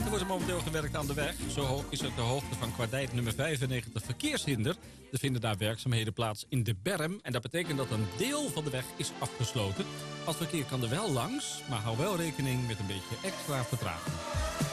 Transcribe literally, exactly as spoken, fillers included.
Er wordt momenteel gewerkt aan de weg. Zo hoog is het de hoogte van Kwadijk nummer vijfennegentig verkeershinder. Er vinden daar werkzaamheden plaats in de berm. En dat betekent dat een deel van de weg is afgesloten. Het verkeer kan er wel langs, maar hou wel rekening met een beetje extra vertraging.